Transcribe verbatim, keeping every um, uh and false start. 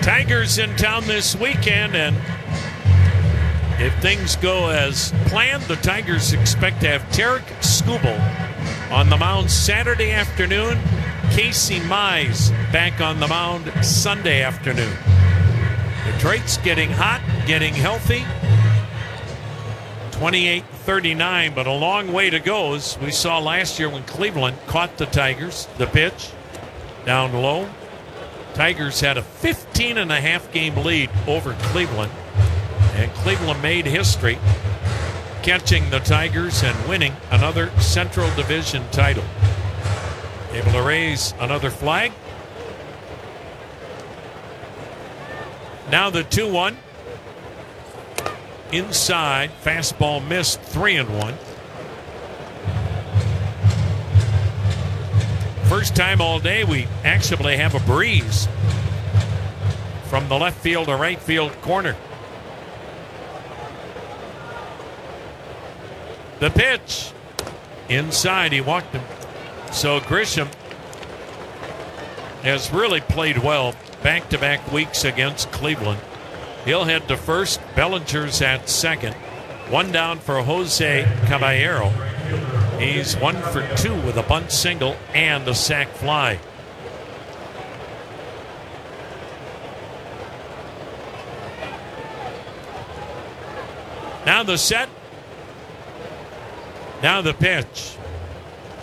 Tigers in town this weekend, and if things go as planned, the Tigers expect to have Tarek Skubal on the mound Saturday afternoon. Casey Mize back on the mound Sunday afternoon. Detroit's getting hot, getting healthy. twenty-eight thirty-nine, but a long way to go, as we saw last year when Cleveland caught the Tigers. The pitch down low. Tigers had a fifteen and a half game lead over Cleveland, and Cleveland made history, catching the Tigers and winning another Central Division title. Able to raise another flag. Now the two one. Inside, fastball missed, three and one. First time all day we actually have a breeze from the left field to right field corner. The pitch inside, he walked him. So Grisham has really played well back-to-back weeks against Cleveland. He'll head to first. Bellinger's at second. One down for Jose Caballero. He's one for two with a bunt single and a sac fly. Now the set. Now the pitch.